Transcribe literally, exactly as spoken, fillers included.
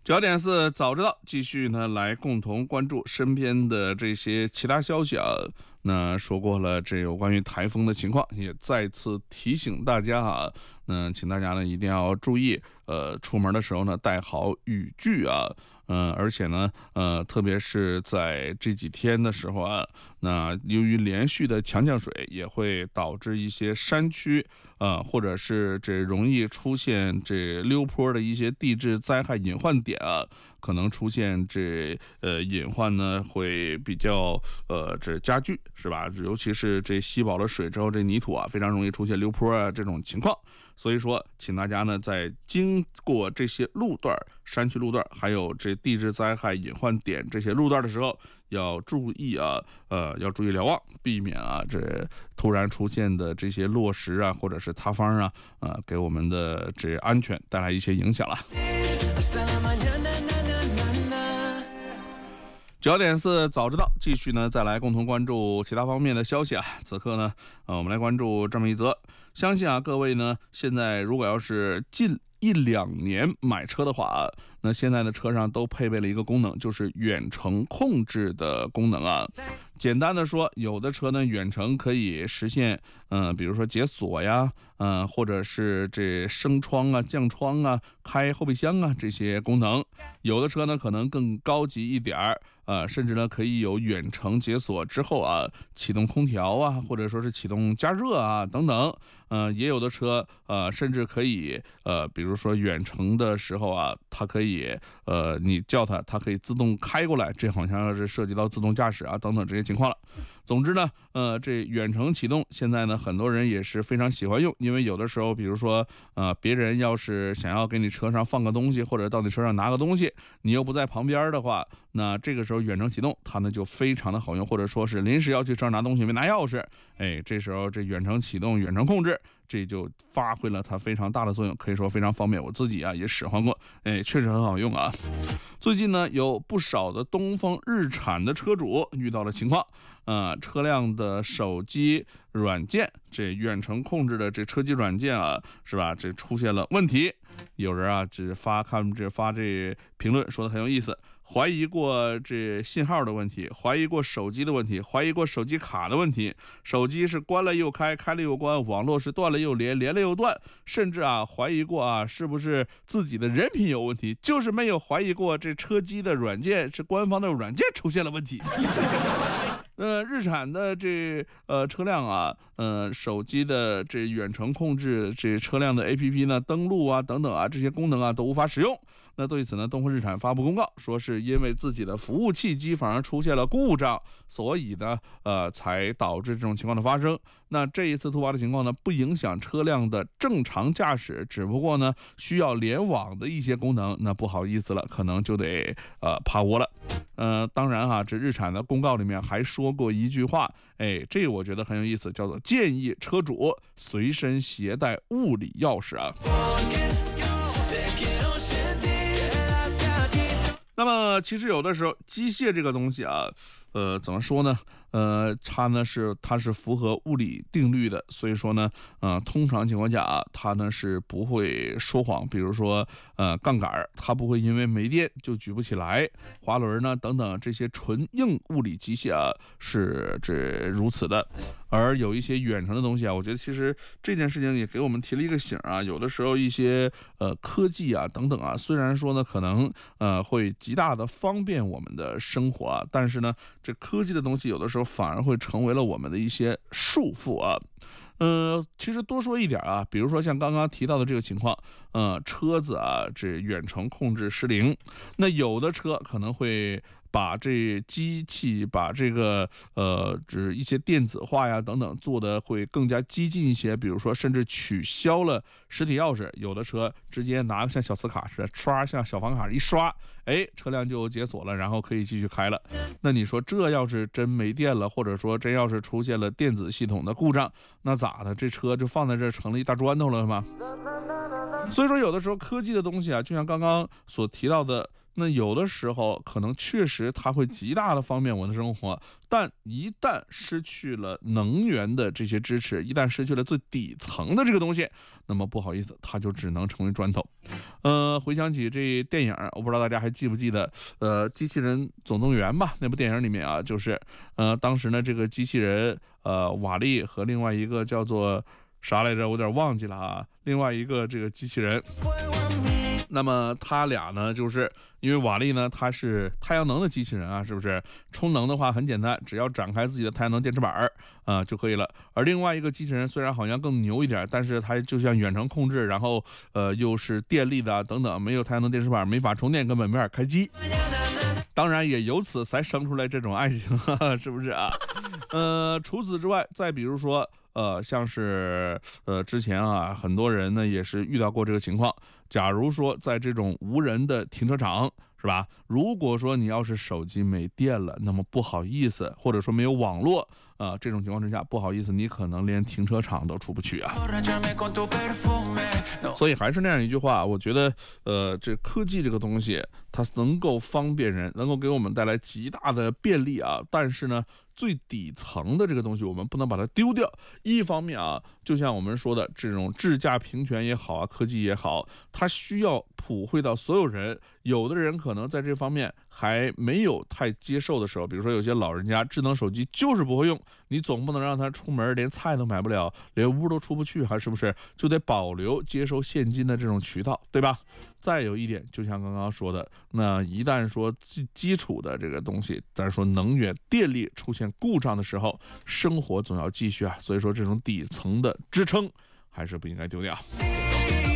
焦点是早知道，继续呢来共同关注身边的这些其他消息啊。那说过了这有关于台风的情况，也再次提醒大家啊，那请大家呢一定要注意，呃，出门的时候呢带好雨具啊，嗯、呃，而且呢，呃，特别是在这几天的时候啊，那由于连续的强降水，也会导致一些山区啊、呃，或者是这容易出现这溜坡的一些地质灾害隐患点啊，可能出现这呃隐患呢会比较呃这加剧，是吧？尤其是这吸饱了水之后，这泥土啊非常容易出现溜坡啊这种情况。所以说，请大家呢在经过这些路段、山区路段，还有这地质灾害隐患点这些路段的时候，要注意啊，呃，要注意瞭望，避免啊这突然出现的这些落石啊，或者是塌方啊，呃，给我们的这安全带来一些影响了。焦点是早知道，继续呢再来共同关注其他方面的消息啊。此刻呢，呃，我们来关注这么一则，相信啊各位呢现在如果要是近一两年买车的话，那现在的车上都配备了一个功能，就是远程控制的功能啊。简单的说，有的车呢远程可以实现，嗯、呃，比如说解锁呀，嗯、呃，或者是这升窗啊、降窗啊、开后备箱啊这些功能。有的车呢可能更高级一点儿，呃，甚至呢可以有远程解锁之后啊，启动空调啊，或者说是启动加热啊等等。呃，也有的车呃甚至可以呃，比如说远程的时候啊，它可以呃你叫它，它可以自动开过来，这好像是涉及到自动驾驶啊等等这些情况了。总之呢，呃，这远程启动现在呢，很多人也是非常喜欢用，因为有的时候，比如说，呃，别人要是想要给你车上放个东西，或者到你车上拿个东西，你又不在旁边的话，那这个时候远程启动它呢就非常的好用，或者说是临时要去车上拿东西没拿钥匙，哎，这时候这远程启动、远程控制，这就发挥了它非常大的作用，可以说非常方便。我自己啊也使唤过，哎，确实很好用啊。最近呢，有不少的东风日产的车主遇到了情况，呃，车辆的手机软件，这远程控制的这车机软件啊，是吧？这出现了问题，有人啊，只发看这发这评论说的很有意思。怀疑过这信号的问题，怀疑过手机的问题，怀疑过手机卡的问题，手机是关了又开，开了又关，网络是断了又连，连了又断，甚至啊怀疑过啊是不是自己的人品有问题，就是没有怀疑过这车机的软件是官方的软件出现了问题。呃，日产的这呃车辆啊，呃手机的这远程控制这车辆的 A P P 呢，登录啊等等啊这些功能啊都无法使用。那对此呢，东风日产发布公告，说是因为自己的服务器机房出现了故障，所以呢，呃才导致这种情况的发生。那这一次突发的情况呢，不影响车辆的正常驾驶，只不过呢需要联网的一些功能，那不好意思了，可能就得呃趴窝了。呃，当然哈，这日产的公告里面还说过一句话，哎，这个我觉得很有意思，叫做建议车主随身携带物理钥匙啊。那么其实有的时候机械这个东西啊，呃，怎么说呢？呃，它呢是它是符合物理定律的，所以说呢，呃，通常情况下啊，它呢是不会说谎。比如说，呃，杠杆它不会因为没电就举不起来，滑轮呢等等这些纯硬物理机械啊是这如此的。而有一些远程的东西啊，我觉得其实这件事情也给我们提了一个醒啊。有的时候一些呃科技啊等等啊，虽然说呢可能呃会极大的方便我们的生活啊，但是呢这科技的东西有的时候反而会成为了我们的一些束缚啊。呃，其实多说一点啊，比如说像刚刚提到的这个情况，呃，车子啊这远程控制失灵，那有的车可能会把这机器把这个呃，指一些电子化呀等等做的会更加激进一些，比如说甚至取消了实体钥匙，有的车直接拿个像小磁卡似的，刷像小房卡一刷，哎，车辆就解锁了，然后可以继续开了。那你说这要是真没电了，或者说真要是出现了电子系统的故障，那咋的？这车就放在这成了一大砖头了吗？所以说有的时候科技的东西啊，就像刚刚所提到的那有的时候可能确实它会极大的方便我的生活，但一旦失去了能源的这些支持，一旦失去了最底层的这个东西，那么不好意思，它就只能成为砖头。呃，回想起这电影，我不知道大家还记不记得，呃，机器人总动员吧？那部电影里面啊，就是呃，当时呢这个机器人呃瓦力和另外一个叫做啥来着，我有点忘记了啊，另外一个这个机器人。那么他俩呢，就是因为瓦力呢，它是太阳能的机器人啊，是不是？充能的话很简单，只要展开自己的太阳能电池板儿啊、呃、就可以了。而另外一个机器人虽然好像更牛一点，但是它就像远程控制，然后呃又是电力的等等，没有太阳能电池板，没法充电，根本没法开机。当然也由此才生出来这种爱情，呵呵，是不是啊？呃，除此之外，再比如说。呃，像是呃之前啊，很多人呢也是遇到过这个情况。假如说在这种无人的停车场，是吧？如果说你要是手机没电了，那么不好意思，或者说没有网络啊、呃，这种情况之下，不好意思，你可能连停车场都出不去啊。所以还是那样一句话，我觉得，呃，这科技这个东西，它能够方便人，能够给我们带来极大的便利啊。但是呢，最底层的这个东西，我们不能把它丢掉。一方面啊，就像我们说的这种智驾平权也好啊，科技也好，它需要普惠到所有人。有的人可能在这方面还没有太接受的时候，比如说有些老人家智能手机就是不会用，你总不能让他出门连菜都买不了，连屋都出不去，还是不是就得保留接收现金的这种渠道，对吧？再有一点，就像刚刚说的，那一旦说基基础的这个东西，咱说能源、电力出现故障的时候，生活总要继续啊。所以说，这种底层的支撑还是不应该丢掉。